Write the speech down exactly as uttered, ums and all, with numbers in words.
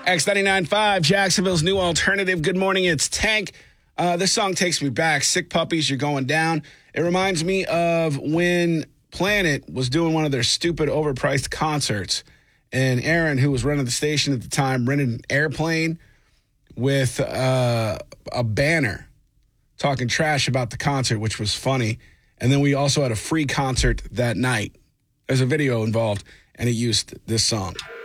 X ninety-nine point five, Jacksonville's new alternative. Good morning, it's Tank. Uh, this song takes me back. Sick Puppies, You're Going Down. It reminds me of when Planet was doing one of their stupid overpriced concerts. And Aaron, who was running the station at the time, rented an airplane with uh, a banner talking trash about the concert, which was funny. And then we also had a free concert that night. There's a video involved, and it used this song.